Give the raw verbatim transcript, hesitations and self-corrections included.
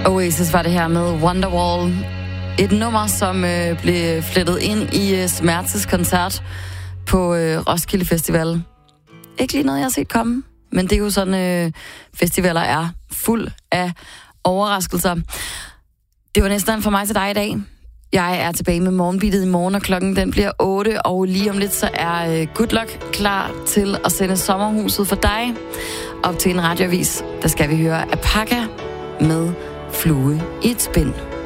Oasis var det her med Wonderwall. Et nummer, som øh, blev flettet ind i øh, Smertes koncert på øh, Roskilde Festival. Ikke lige noget, jeg har set komme, men det er jo sådan, øh, festivaler er fuld af overraskelser. Det var næsten for mig til dig i dag. Jeg er tilbage med morgenbeatet i morgen, og klokken den bliver otte, og lige om lidt så er øh, Good Luck klar til at sende sommerhuset for dig op til en radioavis. Der skal vi høre Apaka med Flue i et spind.